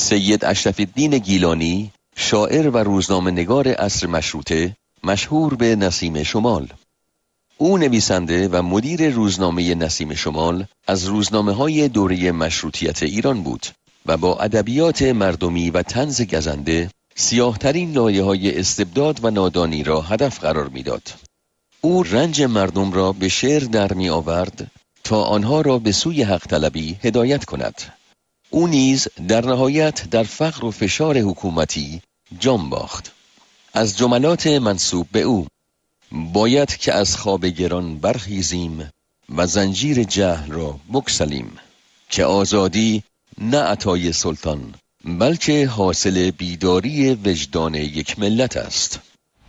سید اشرف‌الدین گیلانی، شاعر و روزنامه‌نگار عصر مشروطه، مشهور به نسیم شمال. او نویسنده و مدیر روزنامه نسیم شمال از روزنامه‌های دوره مشروطیت ایران بود و با ادبیات مردمی و طنز گزنده سیاه‌ترین لایه‌های استبداد و نادانی را هدف قرار می‌داد. او رنج مردم را به شعر در می‌آورد تا آنها را به سوی حق طلبی هدایت کند. او نیز در نهایت در فقر و فشار حکومتی جان باخت. از جملات منسوب به او: باید که از خواب گران برخیزیم و زنجیر جهل را بگسلیم، که آزادی نه عطای سلطان بلکه حاصل بیداری وجدان یک ملت است.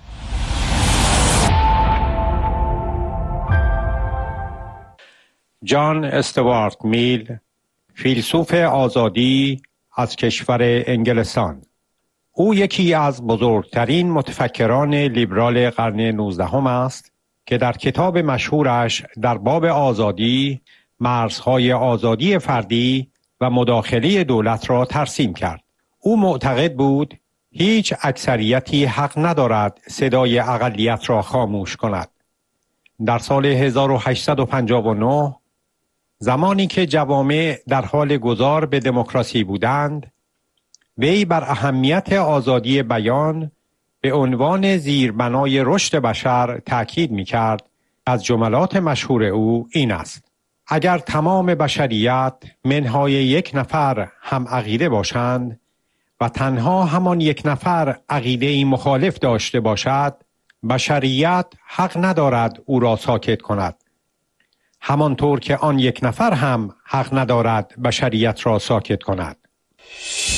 جان استوارت میل، فیلسوف آزادی از کشور انگلستان. او یکی از بزرگترین متفکران لیبرال قرن 19 است که در کتاب مشهورش در باب آزادی، مرزهای آزادی فردی و مداخله دولت را ترسیم کرد. او معتقد بود هیچ اکثریتی حق ندارد صدای اقلیت را خاموش کند. در سال 1859 زمانی که جوامع در حال گذار به دموکراسی بودند، وی بر اهمیت آزادی بیان به عنوان زیربنای رشد بشر تأکید می‌کرد. از جملات مشهور او این است: اگر تمام بشریت منهای یک نفر هم عقیده باشند و تنها همان یک نفر عقیده‌ای مخالف داشته باشد، بشریت حق ندارد او را ساکت کند، همانطور که آن یک نفر هم حق ندارد بشریت را ساکت کند.